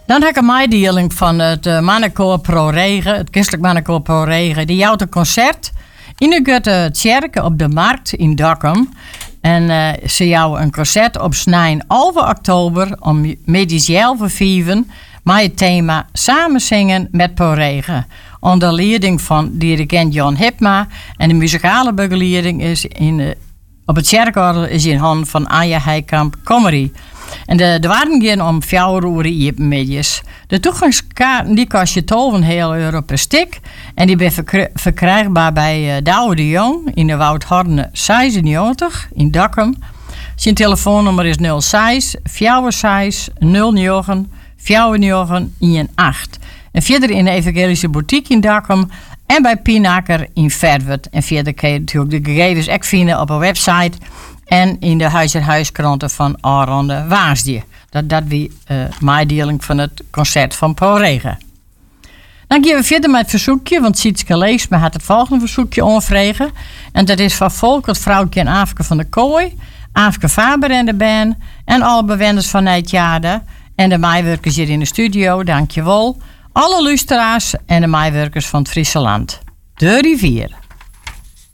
Dan heb ik een mededeling van het mannenkoor Pro Regen, het christelijk mannenkoor Pro Regen. Die houdt een concert in de Goethe-Tjerke op de Markt in Dokkum. En ze jouwen een concert op 11 oktober om middags 11:05 met het thema Samen zingen met Pro Regen. Onder leiding van dirigent Jan Hipma. En de muzikale begeleiding is op het kerkorgel is in handen van Anja Heikamp Comrie. En de waren gaan om 4 uur in middags. De toegangskaarten die kost je €12 per stuk. En die zijn verkrijgbaar bij Douwe de Jong in de Woudhorne 96 in Dokkum. Zijn telefoonnummer is 06 46 09 49 18. En verder in de Evangelische Boutique in Dokkum en bij Pienakker in Verwerd. En verder kun je natuurlijk de gegevens ook vinden op een website en in de huis-en-huiskranten van Aronde Waasdje. Dat wie mededeling van het concert van Pro Regen. Dan gaan we verder met het verzoekje, want Sietske Leesma had het volgende verzoekje onvregen. En dat is van Volk, het vrouwtje en Aafke van de Kooi, Aafke Faber en de band en alle bewoners van Nijtjade en de meewerkers hier in de studio, dankjewel. Alle luisteraars en de meewerkers van het Friese Land. De rivier.